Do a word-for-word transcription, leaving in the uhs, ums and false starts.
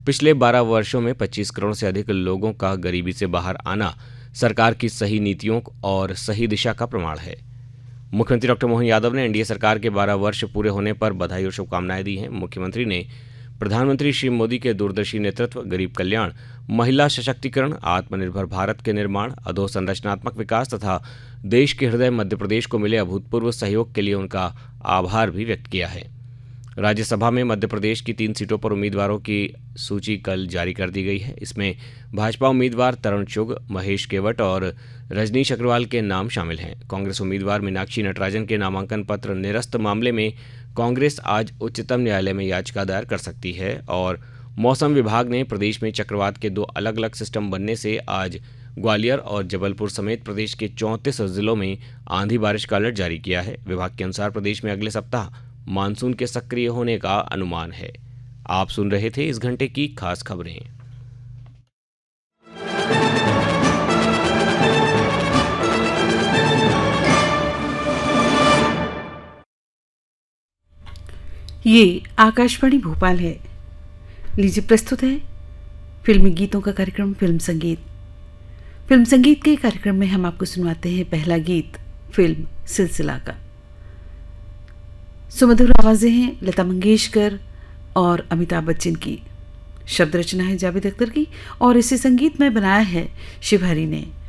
पिछले बारह वर्षों में पच्चीस करोड़ से अधिक लोगों का गरीबी से बाहर आना सरकार की सही नीतियों और सही दिशा का प्रमाण है। मुख्यमंत्री डॉक्टर मोहन यादव ने एनडीए सरकार के बारह वर्ष पूरे होने पर बधाई और शुभकामनाएं दी हैं। मुख्यमंत्री ने प्रधानमंत्री श्री मोदी के दूरदर्शी नेतृत्व, गरीब कल्याण, महिला सशक्तिकरण, आत्मनिर्भर भारत के निर्माण, अधोसंरचनात्मक विकास तथा देश के हृदय मध्य प्रदेश को मिले अभूतपूर्व सहयोग के लिए उनका आभार भी व्यक्त किया है। राज्यसभा में मध्य प्रदेश की तीन सीटों पर उम्मीदवारों की सूची कल जारी कर दी गई है। इसमें भाजपा उम्मीदवार तरुण चुग, महेश केवट और रजनीश अग्रवाल के नाम शामिल हैं। कांग्रेस उम्मीदवार मीनाक्षी नटराजन के नामांकन पत्र निरस्त मामले में कांग्रेस आज उच्चतम न्यायालय में याचिका दायर कर सकती है। और मौसम विभाग ने प्रदेश में चक्रवात के दो अलग अलग सिस्टम बनने से आज ग्वालियर और जबलपुर समेत प्रदेश के चौंतीस जिलों में आंधी बारिश का अलर्ट जारी किया है। विभाग के अनुसार प्रदेश में अगले सप्ताह मानसून के सक्रिय होने का अनुमान है। आप सुन रहे थे इस घंटे की खास खबरें। ये आकाशवाणी भोपाल है। लीजिए प्रस्तुत है फिल्मी गीतों का कार्यक्रम फिल्म संगीत। फिल्म संगीत के कार्यक्रम में हम आपको सुनवाते हैं पहला गीत फिल्म सिलसिला का। सुमधुर आवाजें हैं लता मंगेशकर और अमिताभ बच्चन की। शब्द रचना है जावेद अख्तर की और इसे संगीत में बनाया है शिव हरी ने।